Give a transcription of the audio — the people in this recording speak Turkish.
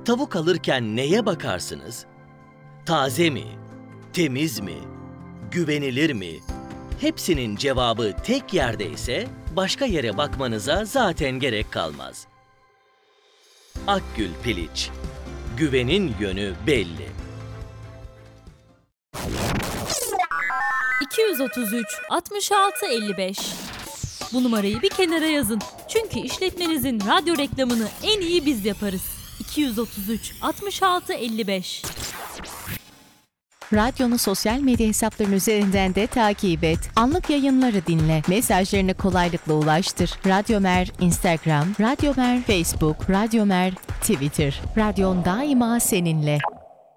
Tavuk alırken neye bakarsınız? Taze mi? Temiz mi? Güvenilir mi? Hepsinin cevabı tek yerde ise başka yere bakmanıza zaten gerek kalmaz. Akgül Piliç. Güvenin yönü belli. 233 66 55. Bu numarayı bir kenara yazın. Çünkü işletmenizin radyo reklamını en iyi biz yaparız. 233 66 55. Radyonu sosyal medya hesaplarının üzerinden de takip et. Anlık yayınları dinle. Mesajlarını kolaylıkla ulaştır. Radyomer Instagram, Radyomer Facebook, Radyomer Twitter. Radyon daima seninle.